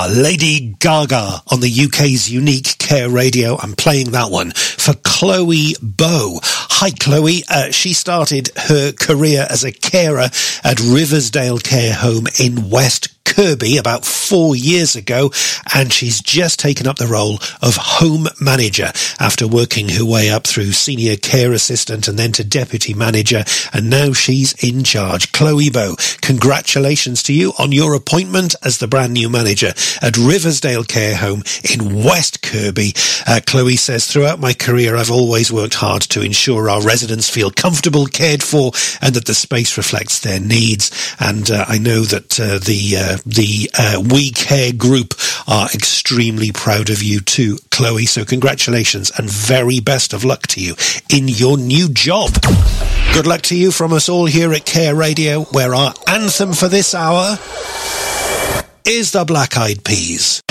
Lady Gaga on the UK's unique Care Radio. I'm playing that one for Chloe Bow. Hi, Chloe. She started her career as a carer at Riversdale Care Home in West Kirby about 4 years ago, and she's just taken up the role of home manager after working her way up through senior care assistant and then to deputy manager, and now she's in charge. Chloe Bow, congratulations to you on your appointment as the brand new manager at Riversdale Care Home in West Kirby. Chloe says, throughout my career I've always worked hard to ensure our residents feel comfortable, cared for, and that the space reflects their needs. And I know that the We Care group are extremely proud of you too, Chloe. So congratulations and very best of luck to you in your new job. Good luck to you from us all here at Care Radio, where our anthem for this hour is the Black Eyed Peas.